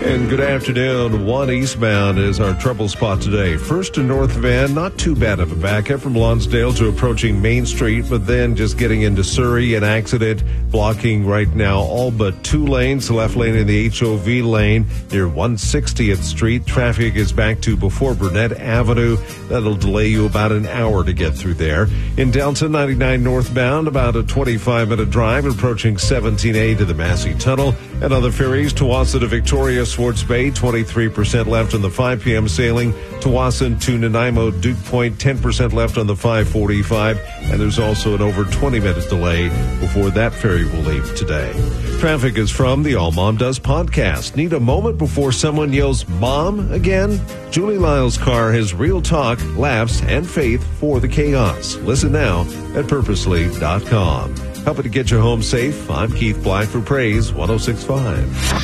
And good afternoon. 1 eastbound is our trouble spot today. First to North Van, not too bad of a backup from Lonsdale to approaching Main Street, but then just getting into Surrey, an accident blocking right now all but 2 lanes. The left lane in the HOV lane near 160th Street. Traffic is back to before Burnett Avenue. That'll delay you about an hour to get through there. In Downton, 99 northbound, about a 25-minute drive approaching 17A to the Massey Tunnel. And other ferries, Tawassa to Victoria, Swartz Bay, 23% left on the 5 p.m. sailing. Tawasin to Nanaimo, Duke Point, 10% left on the 545. And there's also an over 20-minute delay before that ferry will leave today. Traffic is from the All Mom Does podcast. Need a moment before someone yells Mom again? Julie Lyle's car has real talk, laughs, and faith for the chaos. Listen now at purposely.com. Helping to get you home safe, I'm Keith Black for Praise 106.5.